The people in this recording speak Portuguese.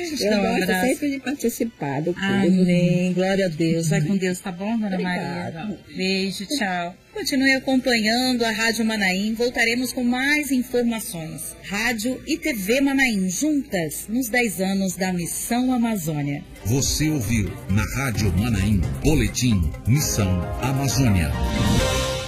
gente Eu dá um gosto abraço. sempre de participar do clube. Amém. Glória a Deus. Vai com Deus, tá bom, Dona Obrigada. Maria? Beijo, tchau. Continue acompanhando a Rádio Manaim. Voltaremos com mais informações. Rádio e TV Manaim, juntas nos 10 anos da Missão Amazônia. Você ouviu na Rádio Manaim, Boletim Missão Amazônia.